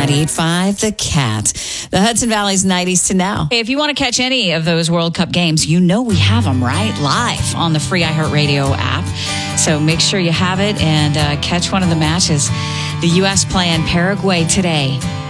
98.5 The Cat. The Hudson Valley's 90s to now. Hey, if you want to catch any of those World Cup games, you know we have them, right? Live on the free iHeartRadio app. So make sure you have it and catch one of the matches. The U.S. playing Paraguay today.